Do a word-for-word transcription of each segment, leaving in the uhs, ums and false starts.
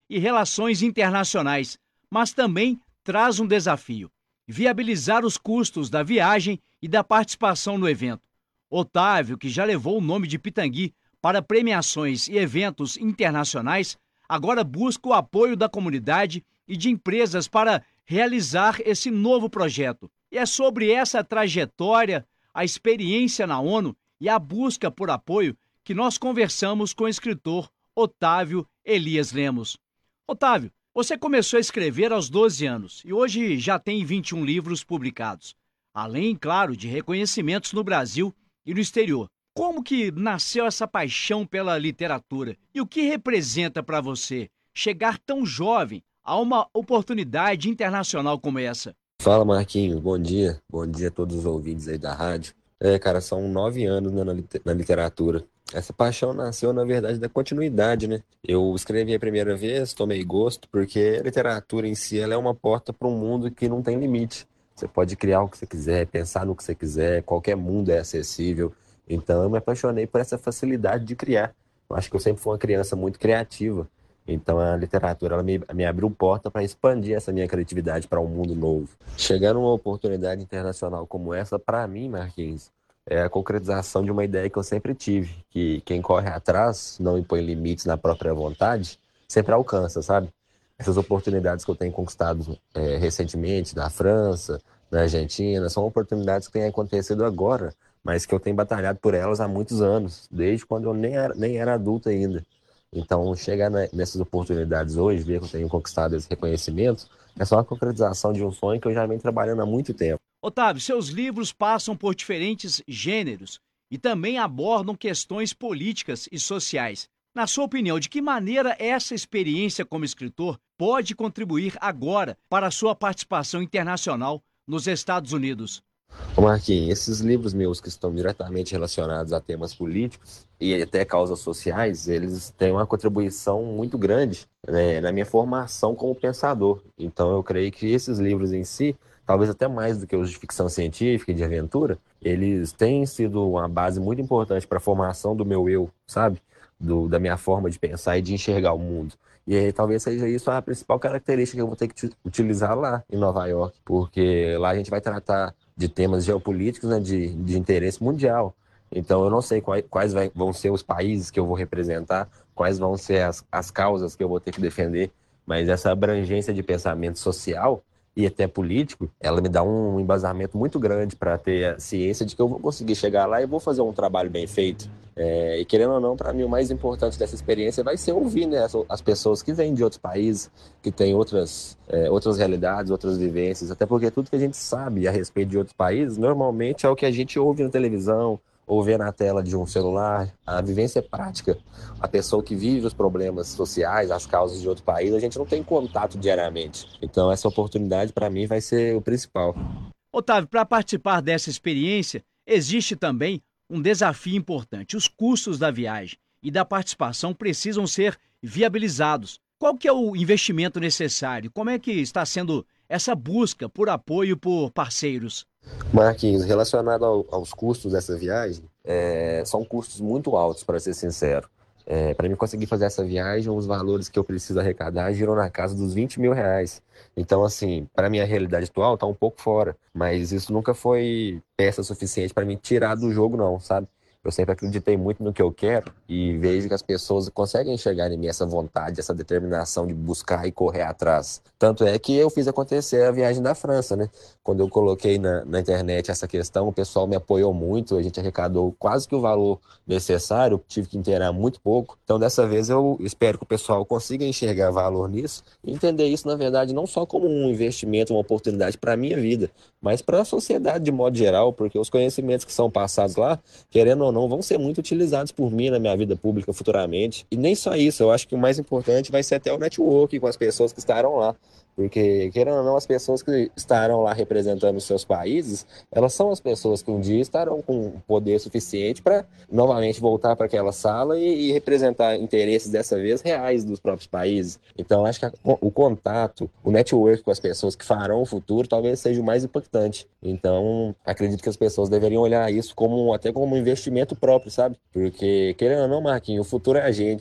e relações internacionais, mas também traz um desafio: viabilizar os custos da viagem e da participação no evento. Otávio, que já levou o nome de Pitangui para premiações e eventos internacionais, agora busca o apoio da comunidade e de empresas para realizar esse novo projeto. E é sobre essa trajetória, a experiência na ONU e a busca por apoio que nós conversamos com o escritor Otávio Elias Lemos. Otávio, você começou a escrever aos doze anos e hoje já tem vinte e um livros publicados, além, claro, de reconhecimentos no Brasil e no exterior. Como que nasceu essa paixão pela literatura? E o que representa para você chegar tão jovem a uma oportunidade internacional como essa? Fala, Marquinhos, bom dia. Bom dia a todos os ouvintes aí da rádio. É, cara, são nove anos, né, na lit- na literatura. Essa paixão nasceu, na verdade, da continuidade, né? Eu escrevi a primeira vez, tomei gosto, porque a literatura em si, ela é uma porta para um mundo que não tem limite. Você pode criar o que você quiser, pensar no que você quiser, qualquer mundo é acessível. Então, eu me apaixonei por essa facilidade de criar. Eu acho que eu sempre fui uma criança muito criativa. Então, a literatura, ela me, me abriu porta para expandir essa minha criatividade para um mundo novo. Chegar numa oportunidade internacional como essa, para mim, Marquinhos, é a concretização de uma ideia que eu sempre tive, que quem corre atrás, não impõe limites na própria vontade, sempre alcança, sabe? Essas oportunidades que eu tenho conquistado é, recentemente, na França, na Argentina, são oportunidades que têm acontecido agora, mas que eu tenho batalhado por elas há muitos anos, desde quando eu nem era, nem era adulto ainda. Então, chegar ne- nessas oportunidades hoje, ver que eu tenho conquistado esse reconhecimento, é só a concretização de um sonho que eu já venho trabalhando há muito tempo. Otávio, seus livros passam por diferentes gêneros e também abordam questões políticas e sociais. Na sua opinião, de que maneira essa experiência como escritor pode contribuir agora para a sua participação internacional nos Estados Unidos? Ô Marquinhos, esses livros meus que estão diretamente relacionados a temas políticos e até causas sociais, eles têm uma contribuição muito grande, né, na minha formação como pensador. Então, eu creio que esses livros em si, talvez até mais do que os de ficção científica e de aventura, eles têm sido uma base muito importante para a formação do meu eu, sabe? Do, da minha forma de pensar e de enxergar o mundo. E aí, talvez seja isso a principal característica que eu vou ter que ti- utilizar lá em Nova York, porque lá a gente vai tratar de temas geopolíticos, né, de, de interesse mundial. Então, eu não sei quais, quais vai- vão ser os países que eu vou representar, quais vão ser as, as causas que eu vou ter que defender, mas essa abrangência de pensamento social e até político, ela me dá um embasamento muito grande para ter a ciência de que eu vou conseguir chegar lá e vou fazer um trabalho bem feito. É, e querendo ou não, para mim o mais importante dessa experiência vai ser ouvir, né, as, as pessoas que vêm de outros países, que têm outras, é, outras realidades, outras vivências, até porque tudo que a gente sabe a respeito de outros países, normalmente é o que a gente ouve na televisão, ou vê na tela de um celular. A vivência é prática. A pessoa que vive os problemas sociais, as causas de outro país, a gente não tem contato diariamente. Então, essa oportunidade, para mim, vai ser o principal. Otávio, para participar dessa experiência, existe também um desafio importante. Os custos da viagem e da participação precisam ser viabilizados. Qual que é o investimento necessário? Como é que está sendo essa busca por apoio por parceiros? Marquinhos, relacionado ao- aos custos dessa viagem, é, são custos muito altos, para ser sincero. Para mim conseguir fazer essa viagem, os valores que eu preciso arrecadar giram na casa dos vinte mil reais. Então, assim, para a minha realidade atual, tá um pouco fora. Mas isso nunca foi peça suficiente para me tirar do jogo, não, sabe? Eu sempre acreditei muito no que eu quero e vejo que as pessoas conseguem enxergar em mim essa vontade, essa determinação de buscar e correr atrás. Tanto é que eu fiz acontecer a viagem da França, né? Quando eu coloquei na, na internet essa questão, o pessoal me apoiou muito, a gente arrecadou quase que o valor necessário, tive que inteirar muito pouco. Então, dessa vez, eu espero que o pessoal consiga enxergar valor nisso e entender isso, na verdade, não só como um investimento, uma oportunidade para a minha vida, mas para a sociedade de modo geral, porque os conhecimentos que são passados lá, querendo ou não, vão ser muito utilizados por mim na minha vida pública futuramente. E nem só isso, eu acho que o mais importante vai ser até o network com as pessoas que estarão lá. Porque, querendo ou não, as pessoas que estarão lá representando os seus países, elas são as pessoas que um dia estarão com poder suficiente para novamente voltar para aquela sala e, e representar interesses, dessa vez, reais dos próprios países. Então, acho que a- o contato, o network com as pessoas que farão o futuro, talvez seja o mais impactante. Então, acredito que as pessoas deveriam olhar isso como até como um investimento próprio, sabe? Porque, querendo ou não, Marquinhos, o futuro é a gente.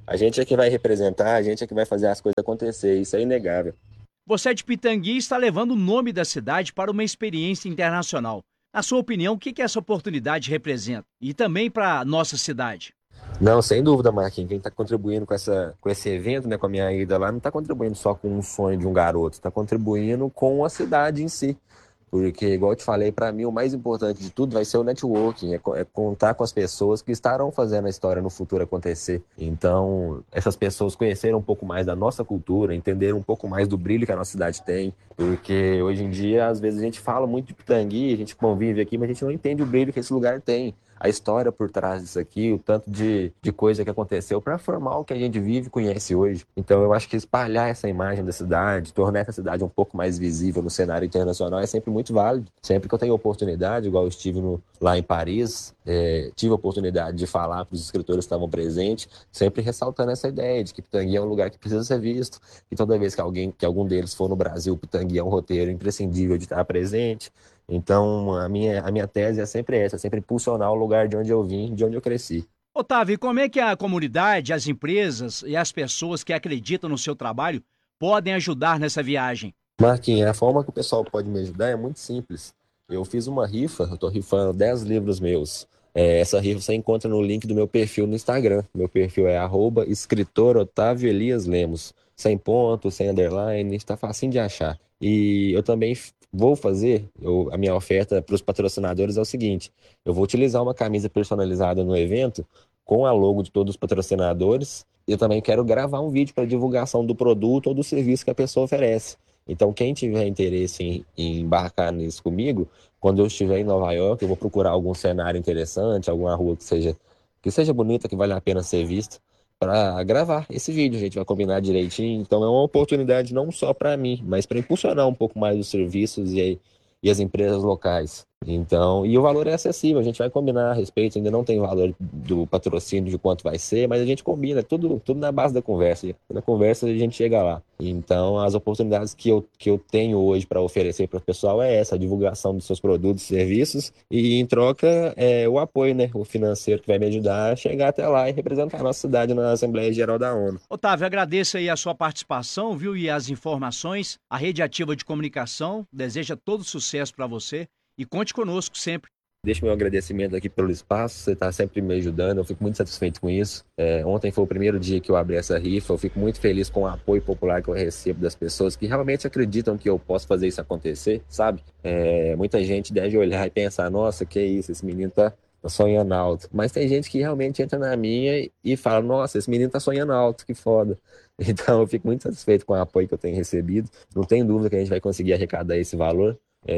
A gente é que vai representar, a gente é que vai fazer as coisas acontecer, isso é inegável. Você é de Pitangui e está levando o nome da cidade para uma experiência internacional. Na sua opinião, o que que essa oportunidade representa? E também para a nossa cidade? Não, sem dúvida, Marquinhos. Quem está contribuindo com essa, com esse evento, né, com a minha ida lá, não está contribuindo só com um sonho de um garoto, está contribuindo com a cidade em si. Porque, igual eu te falei, para mim o mais importante de tudo vai ser o networking, é, co- é contar com as pessoas que estarão fazendo a história no futuro acontecer. Então, essas pessoas conheceram um pouco mais da nossa cultura, entenderam um pouco mais do brilho que a nossa cidade tem. Porque hoje em dia, às vezes, a gente fala muito de Pitangui, a gente convive aqui, mas a gente não entende o brilho que esse lugar tem. A história por trás disso aqui, o tanto de, de coisa que aconteceu para formar o que a gente vive e conhece hoje. Então, eu acho que espalhar essa imagem da cidade, tornar essa cidade um pouco mais visível no cenário internacional é sempre muito válido. Sempre que eu tenho oportunidade, igual eu estive no, lá em Paris, é, tive a oportunidade de falar para os escritores que estavam presentes, sempre ressaltando essa ideia de que Pitangui é um lugar que precisa ser visto, e toda vez que alguém, que algum deles for no Brasil, Pitangui é um roteiro imprescindível de estar presente. Então, a minha, a minha tese é sempre essa, é sempre impulsionar o lugar de onde eu vim, de onde eu cresci. Otávio, e como é que a comunidade, as empresas e as pessoas que acreditam no seu trabalho podem ajudar nessa viagem? Marquinhos, a forma que o pessoal pode me ajudar é muito simples. Eu fiz uma rifa, eu estou rifando dez livros meus. É, essa rifa você encontra no link do meu perfil no Instagram. Meu perfil é arroba escritor Otávio Elias Lemos. Sem ponto, sem underline, está facinho de achar. E eu também f- vou fazer, eu- a minha oferta para os patrocinadores é o seguinte: eu vou utilizar uma camisa personalizada no evento com a logo de todos os patrocinadores. Eu também quero gravar um vídeo para divulgação do produto ou do serviço que a pessoa oferece. Então, quem tiver interesse em, em embarcar nisso comigo, quando eu estiver em Nova York, eu vou procurar algum cenário interessante, alguma rua que seja, que seja bonita, que vale a pena ser vista, para gravar esse vídeo. A gente vai combinar direitinho. Então, é uma oportunidade não só para mim, mas para impulsionar um pouco mais os serviços e, e as empresas locais. Então, e o valor é acessível, a gente vai combinar a respeito, ainda não tem valor do patrocínio de quanto vai ser, mas a gente combina, é tudo, tudo na base da conversa. E na conversa a gente chega lá. Então, as oportunidades que eu, que eu tenho hoje para oferecer para o pessoal é essa, a divulgação dos seus produtos e serviços, e em troca é o apoio, né, o financeiro que vai me ajudar a chegar até lá e representar a nossa cidade na Assembleia Geral da ONU. Otávio, agradeço aí a sua participação, viu, e as informações. A Rede Ativa de Comunicação deseja todo sucesso para você e conte conosco sempre. Deixo meu agradecimento aqui pelo espaço, você está sempre me ajudando, eu fico muito satisfeito com isso. É, ontem foi o primeiro dia que eu abri essa rifa, eu fico muito feliz com o apoio popular que eu recebo das pessoas que realmente acreditam que eu posso fazer isso acontecer, sabe? É, muita gente deve olhar e pensar, nossa, que isso, esse menino tá, tá sonhando alto. Mas tem gente que realmente entra na minha e fala, nossa, esse menino tá sonhando alto, que foda. Então eu fico muito satisfeito com o apoio que eu tenho recebido. Não tem dúvida que a gente vai conseguir arrecadar esse valor.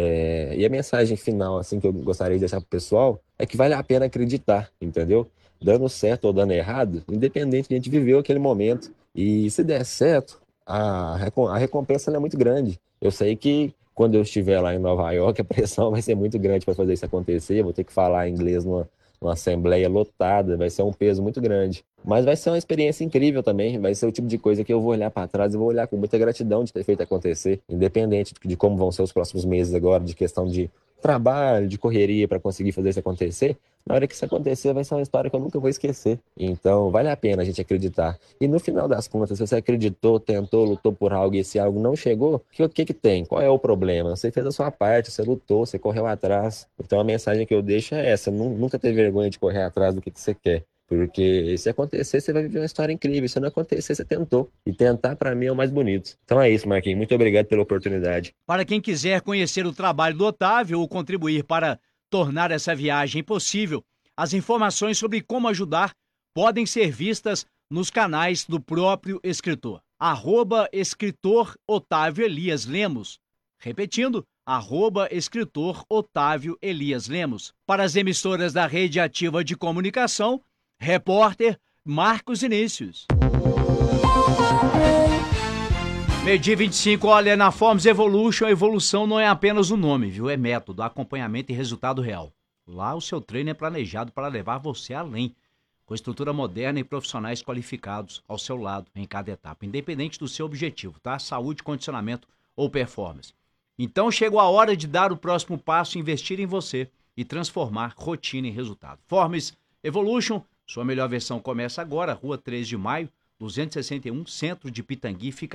É, e a mensagem final, assim, que eu gostaria de deixar pro pessoal é que vale a pena acreditar, entendeu? Dando certo ou dando errado, independente de a gente viveu aquele momento. E se der certo, a, recom- a recompensa ela é muito grande. Eu sei que quando eu estiver lá em Nova York, a pressão vai ser muito grande para fazer isso acontecer. Eu vou ter que falar inglês numa, numa assembleia lotada, vai ser um peso muito grande. Mas vai ser uma experiência incrível também. Vai ser o tipo de coisa que eu vou olhar para trás e vou olhar com muita gratidão de ter feito acontecer, independente de como vão ser os próximos meses agora, de questão de trabalho, de correria para conseguir fazer isso acontecer. Na hora que isso acontecer, vai ser uma história que eu nunca vou esquecer. Então, vale a pena a gente acreditar. E no final das contas, se você acreditou, tentou, lutou por algo e esse algo não chegou, o que, que que tem? Qual é o problema? Você fez a sua parte, você lutou, você correu atrás. Então, a mensagem que eu deixo é essa: nu- nunca ter vergonha de correr atrás do que, que você quer. Porque se acontecer, você vai viver uma história incrível. Se não acontecer, você tentou. E tentar, pra mim, é o mais bonito. Então é isso, Marquinhos. Muito obrigado pela oportunidade. Para quem quiser conhecer o trabalho do Otávio ou contribuir para tornar essa viagem possível, as informações sobre como ajudar podem ser vistas nos canais do próprio escritor. Arroba escritor Otávio Elias Lemos. Repetindo, arroba escritor Otávio Elias Lemos. Para as emissoras da Rede Ativa de Comunicação, repórter Marcos Inícios. Meio-dia vinte e cinco, olha, na Forms Evolution, a evolução não é apenas o nome, viu? É método, acompanhamento e resultado real. Lá o seu treino é planejado para levar você além, com estrutura moderna e profissionais qualificados ao seu lado em cada etapa, independente do seu objetivo, tá? Saúde, condicionamento ou performance. Então chegou a hora de dar o próximo passo, investir em você e transformar rotina em resultado. Forms Evolution, Sua melhor versão começa agora, Rua três de Maio, duzentos e sessenta e um, centro de Pitangui, fica